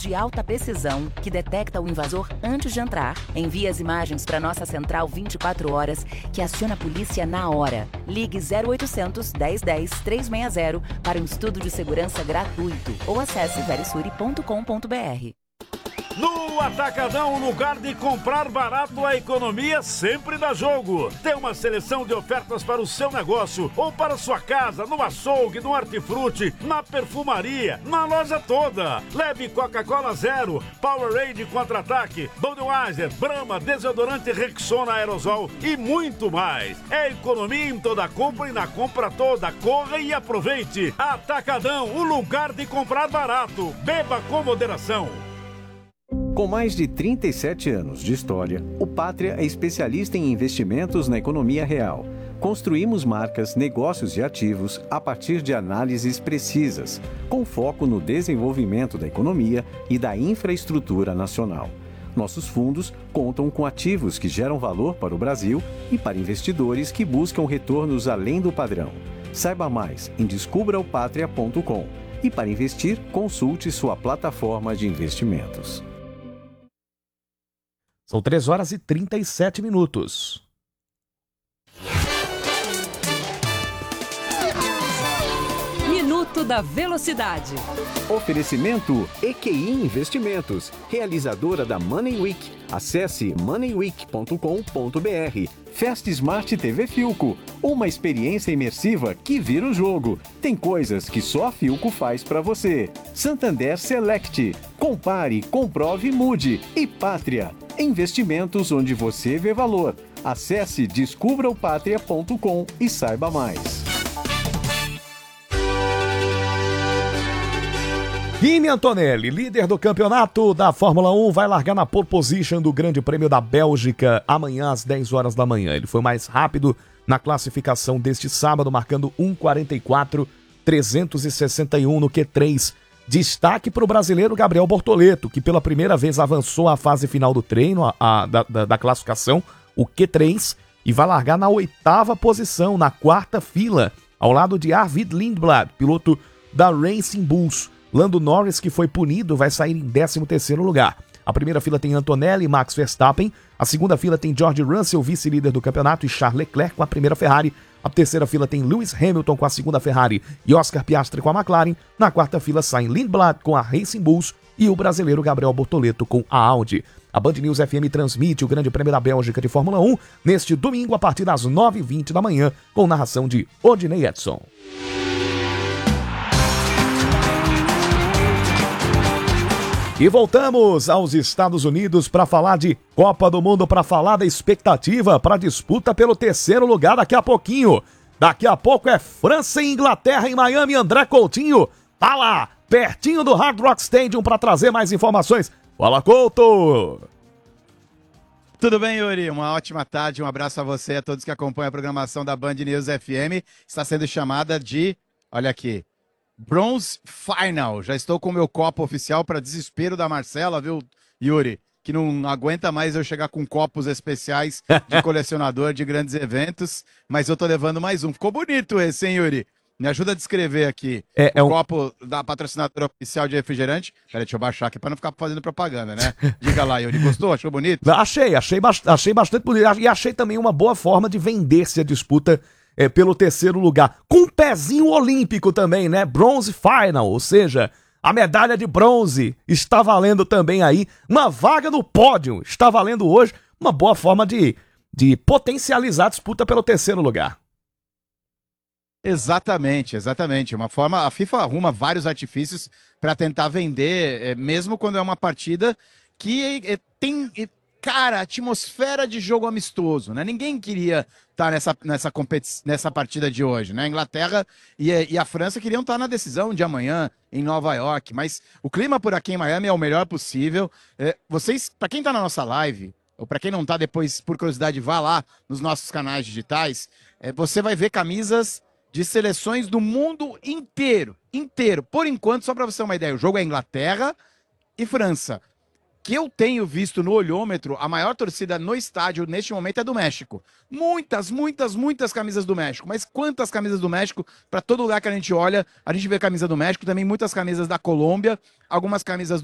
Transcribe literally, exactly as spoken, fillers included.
de alta precisão que detecta o invasor antes de entrar. Envie as imagens para nossa central vinte e quatro horas, que aciona a polícia na hora. Ligue zero oitocentos, dez dez, trezentos e sessenta para um estudo de segurança gratuito ou acesse verisuri ponto com ponto br. No Atacadão, lugar de comprar barato, a economia sempre dá jogo. Tem uma seleção de ofertas para o seu negócio ou para sua casa, no açougue, no hortifruti, na perfumaria, na loja toda. Leve Coca-Cola Zero, Powerade Contra-Ataque, Budweiser, Brahma, desodorante Rexona Aerosol e muito mais. É economia em toda compra e na compra toda. Corra e aproveite. Atacadão, o lugar de comprar barato. Beba com moderação. Com mais de trinta e sete anos de história, o Pátria é especialista em investimentos na economia real. Construímos marcas, negócios e ativos a partir de análises precisas, com foco no desenvolvimento da economia e da infraestrutura nacional. Nossos fundos contam com ativos que geram valor para o Brasil e para investidores que buscam retornos além do padrão. Saiba mais em descubra o pátria ponto com e para investir, consulte sua plataforma de investimentos. São três horas e trinta e sete minutos. Minuto da Velocidade. Oferecimento E Q I Investimentos, realizadora da Money Week. Acesse money week ponto com ponto br. Fast Smart T V Filco, uma experiência imersiva que vira o jogo. Tem coisas que só a Filco faz para você. Santander Select, compare, comprove e mude. E Pátria, investimentos onde você vê valor. Acesse descubra o pátria ponto com e saiba mais. Kimi Antonelli, líder do campeonato da Fórmula um, vai largar na pole position do Grande Prêmio da Bélgica amanhã às dez horas da manhã. Ele foi mais rápido na classificação deste sábado, marcando um quarenta e quatro, trezentos e sessenta e um no Q três. Destaque para o brasileiro Gabriel Bortoleto, que pela primeira vez avançou à fase final do treino, a, a, da, da, da classificação, o Q três, e vai largar na oitava posição, na quarta fila, ao lado de Arvid Lindblad, piloto da Racing Bulls. Lando Norris, que foi punido, vai sair em décimo terceiro lugar. A primeira fila tem Antonelli e Max Verstappen. A segunda fila tem George Russell, vice-líder do campeonato, e Charles Leclerc com a primeira Ferrari. A terceira fila tem Lewis Hamilton com a segunda Ferrari e Oscar Piastri com a McLaren. Na quarta fila saem Lindblad com a Racing Bulls e o brasileiro Gabriel Bortoleto com a Audi. A Band News F M transmite o Grande Prêmio da Bélgica de Fórmula um neste domingo a partir das nove e vinte da manhã, com narração de Odinei Edson. E voltamos aos Estados Unidos para falar de Copa do Mundo, para falar da expectativa para a disputa pelo terceiro lugar daqui a pouquinho. Daqui a pouco é França e Inglaterra em Miami. André Coutinho tá lá, pertinho do Hard Rock Stadium, para trazer mais informações. Fala, Couto! Tudo bem, Yuri? Uma ótima tarde, um abraço a você e a todos que acompanham a programação da Band News F M. Está sendo chamada de, olha aqui, Bronze Final. Já estou com o meu copo oficial para desespero da Marcela, viu, Yuri? Que não aguenta mais eu chegar com copos especiais de colecionador de grandes eventos, mas eu tô levando mais um. Ficou bonito esse, hein, Yuri? Me ajuda a descrever aqui. É, o é um... copo da patrocinadora oficial de refrigerante. Peraí, deixa eu baixar aqui para não ficar fazendo propaganda, né? Diga lá, Yuri, gostou? Achou bonito? Achei, achei, ba- achei bastante bonito. E achei também uma boa forma de vender-se a disputa É, pelo terceiro lugar, com um pezinho olímpico também, né? Bronze Final, ou seja, a medalha de bronze está valendo também aí, uma vaga no pódio está valendo hoje, uma boa forma de, de potencializar a disputa pelo terceiro lugar. Exatamente, exatamente. Uma forma, a FIFA arruma vários artifícios para tentar vender, é, mesmo quando é uma partida que é, tem... É, cara, atmosfera de jogo amistoso, né? Ninguém queria estar nessa, nessa, competi- nessa partida de hoje, né? A Inglaterra e a, e a França queriam estar na decisão de amanhã em Nova York, mas o clima por aqui em Miami é o melhor possível. É, vocês, para quem está na nossa live, ou para quem não está depois, por curiosidade, vá lá nos nossos canais digitais, é, você vai ver camisas de seleções do mundo inteiro, inteiro. Por enquanto, só para você ter uma ideia, o jogo é Inglaterra e França. Que eu tenho visto no olhômetro, a maior torcida no estádio neste momento é do México. Muitas, muitas, muitas camisas do México. Mas quantas camisas do México? Para todo lugar que a gente olha, a gente vê camisa do México, também muitas camisas da Colômbia, algumas camisas